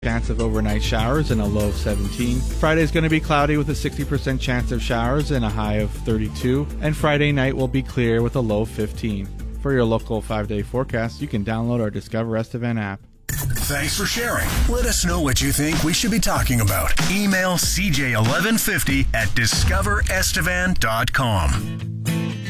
Chance of overnight showers and a low of 17. Friday is going to be cloudy with a 60% chance of showers and a high of 32. And Friday night will be clear with a low of 15. For your local 5-day forecast, you can download our Discover Estevan app. Thanks for sharing. Let us know what you think we should be talking about. Email CJ1150 at discoverestevan.com.